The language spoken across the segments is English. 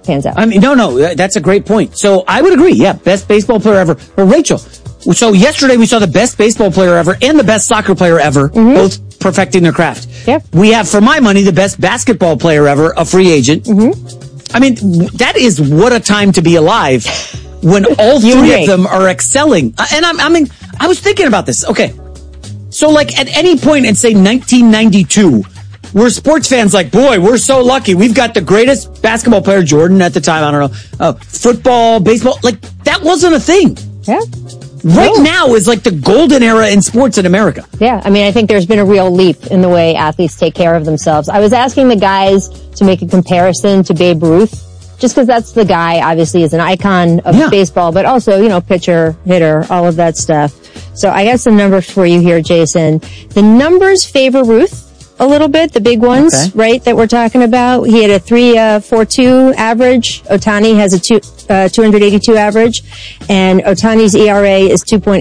pans out. I mean, no, that's a great point. So I would agree. Yeah, best baseball player ever. But Rachel, so yesterday we saw the best baseball player ever and the best soccer player ever, both perfecting their craft. Yep. We have, for my money, the best basketball player ever, a free agent. I mean, that is what a time to be alive when all three of them are excelling. And I was thinking about this. Okay. So like at any point in say 1992, were sports fans like, boy, we're so lucky. We've got the greatest basketball player, Jordan at the time. I don't know. Football, baseball, like that wasn't a thing. Yeah. Right now is like the golden era in sports in America. Yeah. I mean, I think there's been a real leap in the way athletes take care of themselves. I was asking the guys to make a comparison to Babe Ruth, just because that's the guy, obviously, is an icon of baseball, but also, you know, pitcher, hitter, all of that stuff. So I got some numbers for you here, Jason. The numbers favor Ruth a little bit, the big ones, right, that we're talking about. He had a 3.42 average. Ohtani has a 282 average. And Ohtani's ERA is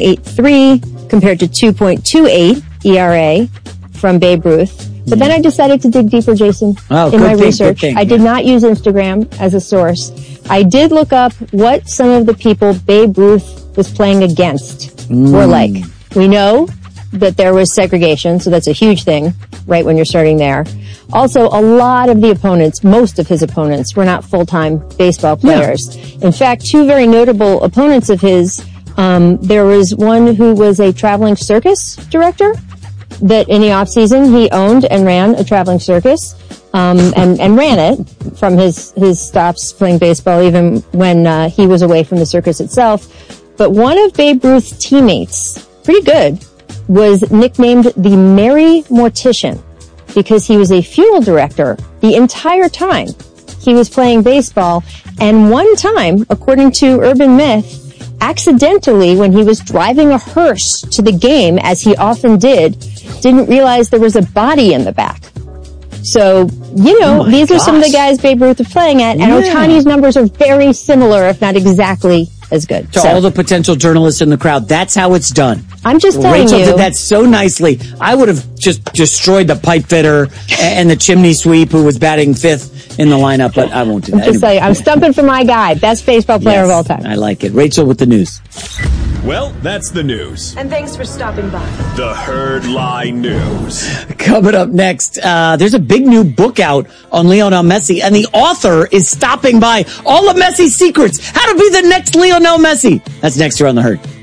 2.83 compared to 2.28 ERA from Babe Ruth. But then I decided to dig deeper, Jason, in my research. I did not use Instagram as a source. I did look up what some of the people Babe Ruth was playing against were like. We know that there was segregation, so that's a huge thing, right, when you're starting there. Also, a lot of the opponents, most of his opponents, were not full-time baseball players. In fact, two very notable opponents of his, there was one who was a traveling circus director, that in the off season he owned and ran a traveling circus, and ran it from his stops playing baseball, even when he was away from the circus itself. But one of Babe Ruth's teammates, pretty good, was nicknamed the Merry Mortician because he was a funeral director the entire time he was playing baseball. And one time, according to urban myth, accidentally, when he was driving a hearse to the game, as he often did, didn't realize there was a body in the back. So, you know, these are some of the guys Babe Ruth is playing at, and Ohtani's numbers are very similar, if not exactly as good. To all the potential journalists in the crowd, that's how it's done. I'm just telling Rachel you. did that so nicely. I would have just destroyed the pipe fitter and the chimney sweep who was batting fifth in the lineup, but I won't do that. Just saying, I'm stumping for my guy, best baseball player of all time. I like it. Rachel with the news. Well, that's the news. And thanks for stopping by. The Herd Lie News. Coming up next, there's a big new book out on Lionel Messi, and the author is stopping by. All of Messi's secrets. How to be the next Lionel Messi. That's next here on The Herd.